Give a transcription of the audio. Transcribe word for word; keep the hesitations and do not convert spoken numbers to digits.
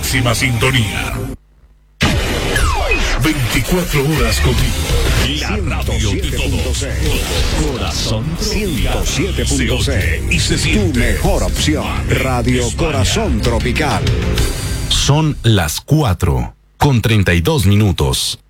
máxima sintonía. veinticuatro horas contigo. La radio de todos. Corazón ciento siete punto seis. Y se siente. Tu mejor opción. Radio Corazón Tropical. Son las cuatro con treinta y dos minutos.